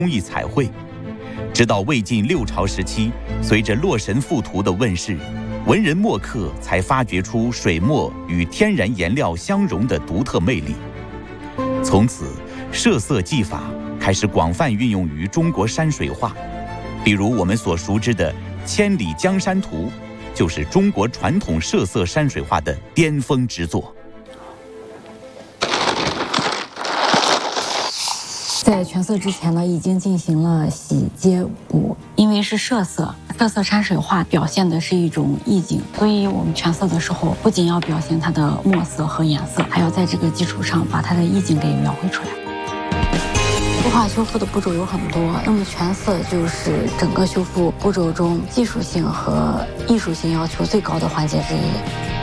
工艺彩绘。直到魏晋六朝时期，随着洛神赋图的问世，文人墨客才发掘出水墨与天然颜料相融的独特魅力。从此，设色技法开始广泛运用于中国山水画，比如我们所熟知的《千里江山图》，就是中国传统设色山水画的巅峰之作。 在全色之前呢，已经进行了洗、接、补。因为是设色，设色山水画表现的是一种意境，所以我们全色的时候，不仅要表现它的墨色和颜色，还要在这个基础上把它的意境给描绘出来。书画修复的步骤有很多，那么全色就是整个修复步骤中技术性和艺术性要求最高的环节之一。